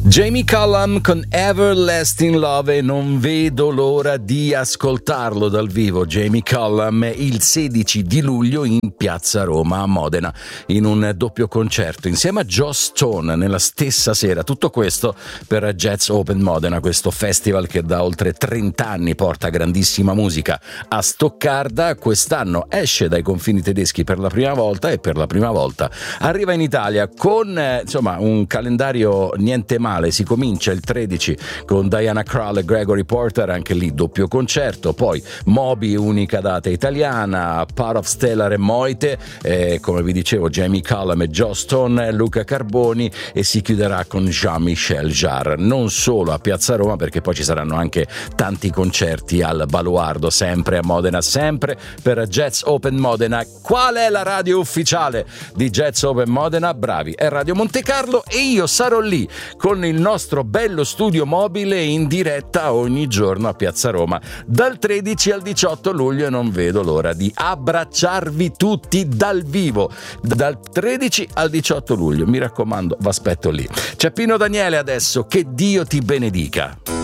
Jamie Cullum con Everlasting Love, e non vedo l'ora di ascoltarlo dal vivo. Jamie Cullum il 16 di luglio in Piazza Roma a Modena in un doppio concerto insieme a Joss Stone nella stessa sera. Tutto questo per Jazz Open Modena, questo festival che da oltre 30 anni porta grandissima musica a Stoccarda. Quest'anno esce dai confini tedeschi per la prima volta e per la prima volta arriva in Italia con un calendario niente male. Si comincia il 13 con Diana Krall e Gregory Porter, anche lì doppio concerto, poi Moby, unica data italiana, Part of Stellar e Moite, come vi dicevo Jamie Cullum e Joss Stone, Luca Carboni, e si chiuderà con Jean-Michel Jarre. Non solo a Piazza Roma, perché poi ci saranno anche tanti concerti al Baluardo, sempre a Modena, sempre per Jazz Open Modena. Qual è la radio ufficiale di Jazz Open Modena? Bravi, è Radio Monte Carlo, e io sarò lì con il nostro bello studio mobile in diretta ogni giorno a Piazza Roma dal 13 al 18 luglio, e non vedo l'ora di abbracciarvi tutti dal vivo dal 13 al 18 luglio. Mi raccomando, vi aspetto lì. C'è Pino Daniele adesso, che Dio ti benedica.